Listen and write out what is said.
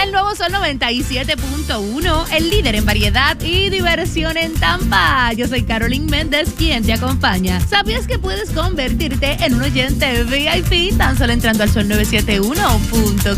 El nuevo Sol 97.1, el líder en variedad y diversión en Tampa. Yo soy Carolyn Méndez, quien te acompaña. ¿Sabías que puedes convertirte en un oyente VIP tan solo entrando al sol971.com?